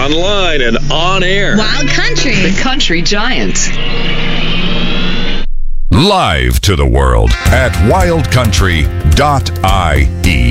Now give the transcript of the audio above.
online and on air. Wild Country. The Country Giant. Live to the world at wildcountry.ie.